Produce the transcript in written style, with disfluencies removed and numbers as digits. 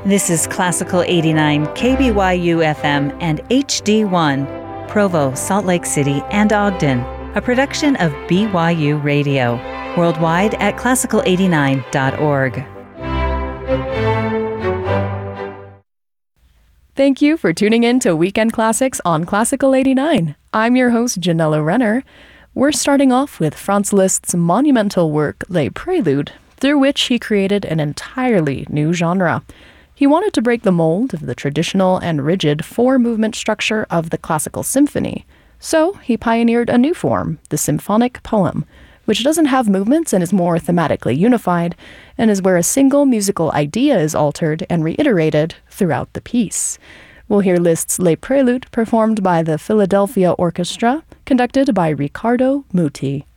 This is Classical 89 KBYU FM and HD1, Provo, Salt Lake City, and Ogden, a production of BYU Radio, worldwide at classical89.org. Thank you for tuning in to Weekend Classics on Classical 89. I'm your host, Janella Renner. We're starting off with Franz Liszt's monumental work, Les Préludes, through which he created an entirely new genre. He wanted to break the mold of the traditional and rigid four-movement structure of the classical symphony. So he pioneered a new form, the symphonic poem, which doesn't have movements and is more thematically unified, and is where a single musical idea is altered and reiterated throughout the piece. We'll hear Liszt's Les Préludes performed by the Philadelphia Orchestra, conducted by Riccardo Muti.